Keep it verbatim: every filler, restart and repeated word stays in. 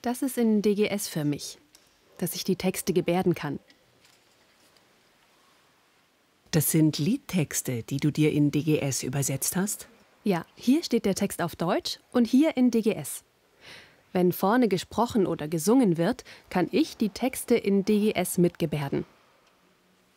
Das ist in D G S für mich, dass ich die Texte gebärden kann. Das sind Liedtexte, die du dir in D G S übersetzt hast? Ja, hier steht der Text auf Deutsch und hier in D G S. Wenn vorne gesprochen oder gesungen wird, kann ich die Texte in D G S mitgebärden.